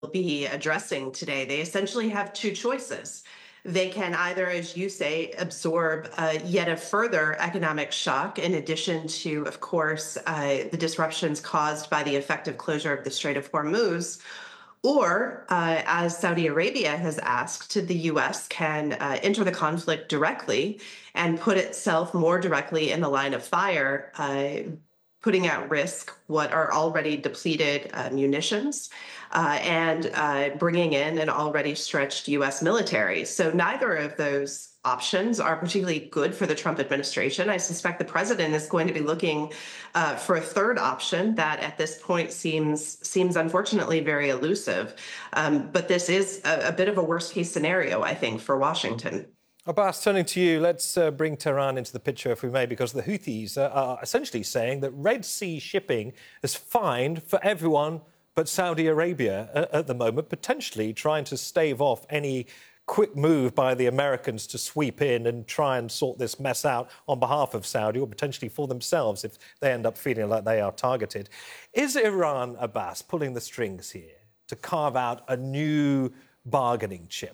be addressing today. They essentially have two choices. They can either, as you say, absorb yet a further economic shock, in addition to, of course, the disruptions caused by the effective closure of the Strait of Hormuz, or, as Saudi Arabia has asked, the U.S. can enter the conflict directly and put itself more directly in the line of fire, putting at risk what are already depleted munitions and bringing in an already stretched U.S. military. So neither of those options are particularly good for the Trump administration. I suspect the president is going to be looking for a third option that at this point seems unfortunately very elusive. But this is a bit of a worst case scenario, I think, for Washington. Abbas, turning to you, let's bring Tehran into the picture, if we may, because the Houthis are essentially saying that Red Sea shipping is fine for everyone but Saudi Arabia at the moment, potentially trying to stave off any quick move by the Americans to sweep in and try and sort this mess out on behalf of Saudi, or potentially for themselves if they end up feeling like they are targeted. Is Iran, Abbas, pulling the strings here to carve out a new bargaining chip?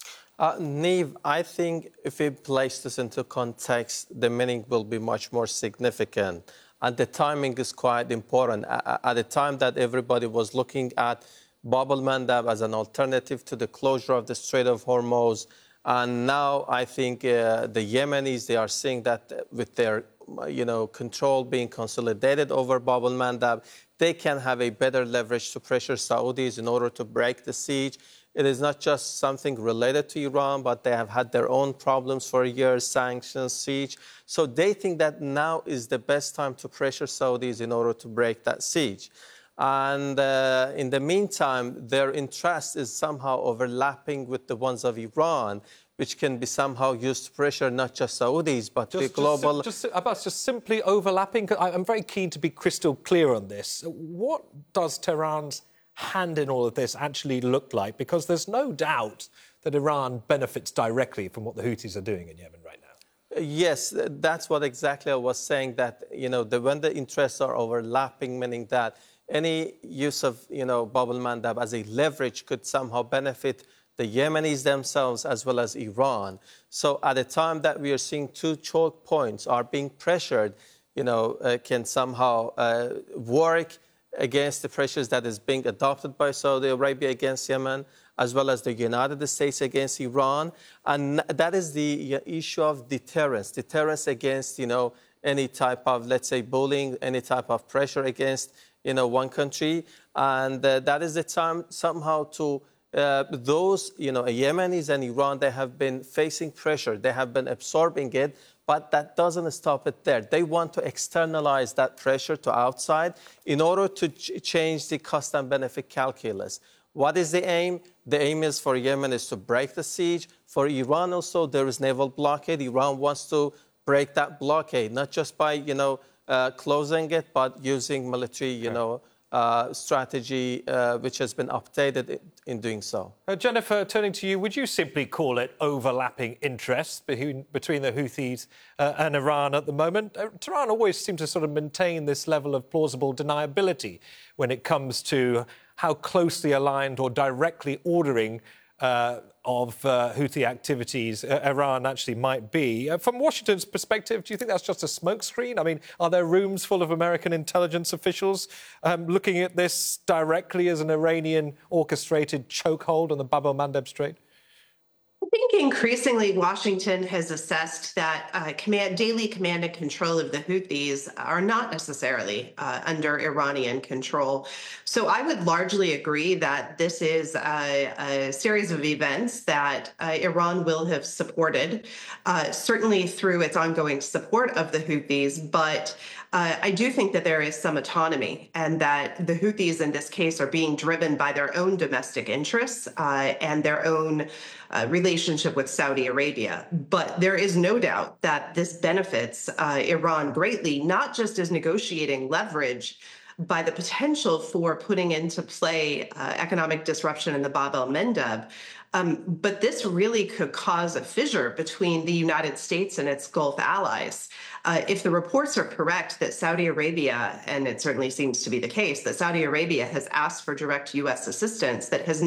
Neve, I think if we place this into context, the meaning will be much more significant. And the timing is quite important. At the time that everybody was looking at Bab el-Mandab as an alternative to the closure of the Strait of Hormuz, and now I think the Yemenis, they are seeing that with their control being consolidated over Bab el-Mandab, they can have a better leverage to pressure Saudis in order to break the siege. It is not just something related to Iran, but they have had their own problems for years, sanctions, siege. So they think that now is the best time to pressure Saudis in order to break that siege. And in the meantime, their interest is somehow overlapping with the ones of Iran, which can be somehow used to pressure not just Saudis, but the global... Abbas, just simply overlapping. I'm very keen to be crystal clear on this. What does Tehran's hand in all of this actually look like? Because there's no doubt that Iran benefits directly from what the Houthis are doing in Yemen right now. Yes, that's what exactly I was saying, that, when the interests are overlapping, meaning that any use of, Bab el-Mandab as a leverage could somehow benefit the Yemenis themselves as well as Iran. So at the time that we are seeing two choke points are being pressured, can somehow work against the pressures that is being adopted by Saudi Arabia against Yemen, as well as the United States against Iran. And that is the issue of deterrence against, any type of, let's say, bullying, any type of pressure against, one country. And that is the time somehow to those, Yemenis and Iran, they have been facing pressure. They have been absorbing it. But that doesn't stop it there. They want to externalize that pressure to outside in order to change the cost and benefit calculus. What is the aim? The aim is for Yemen is to break the siege. For Iran also, there is naval blockade. Iran wants to break that blockade, not just by, closing it, but using military, strategy, which has been updated in doing so. Jennifer, turning to you, would you simply call it overlapping interests between the Houthis and Iran at the moment? Tehran always seems to sort of maintain this level of plausible deniability when it comes to how closely aligned or directly ordering of Houthi activities Iran actually might be. From Washington's perspective, do you think that's just a smokescreen? I mean, are there rooms full of American intelligence officials looking at this directly as an Iranian-orchestrated chokehold on the Bab el-Mandeb Strait? I think increasingly Washington has assessed that daily command and control of the Houthis are not necessarily under Iranian control. So I would largely agree that this is a series of events that Iran will have supported, certainly through its ongoing support of the Houthis. But I do think that there is some autonomy, and that the Houthis in this case are being driven by their own domestic interests and their own relationship with Saudi Arabia. But there is no doubt that this benefits Iran greatly, not just as negotiating leverage by the potential for putting into play economic disruption in the Bab el-Mandeb. But this really could cause a fissure between the United States and its Gulf allies. If the reports are correct that Saudi Arabia, and it certainly seems to be the case, that Saudi Arabia has asked for direct U.S. assistance that has